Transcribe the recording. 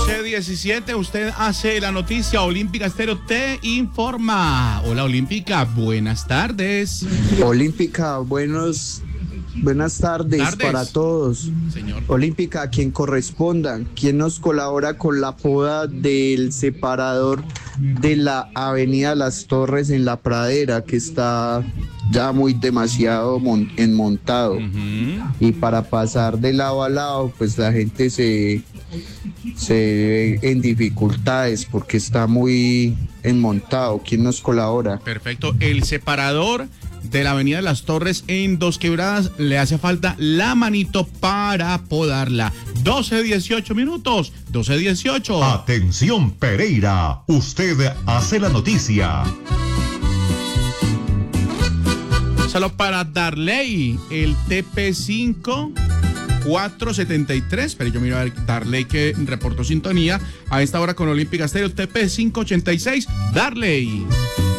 12:17, usted hace la noticia. Olímpica Estéreo te informa. Hola Olímpica, buenas tardes. Olímpica, buenas tardes para todos. Señor. Olímpica, a quien corresponda, quien nos colabora con la poda del separador de la Avenida Las Torres en La Pradera, que está ya muy demasiado enmontado. Y para pasar de lado a lado, pues la gente se ve en dificultades porque está muy enmontado. ¿Quién nos colabora? Perfecto, el separador de la Avenida de Las Torres en Dos Quebradas, le hace falta la manito para podarla. 12:18, 12:18. Atención Pereira, usted hace la noticia. Solo para Darley, el TP5 473, pero yo miro a ver Darley que reportó sintonía a esta hora con Olímpica Estéreo, TP586, Darley.